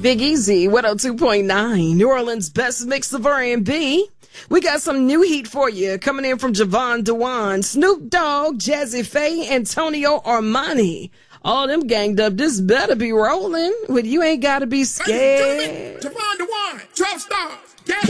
Big Easy, 102.9, New Orleans' best mix of R&B. We got some new heat for you coming in from Javon Dewan, Snoop Dogg, Jazzy Faye, Antonio Armani. All them ganged up. This better be rolling with You Ain't Gotta Be Scared. Javon Dewan, 12 stars.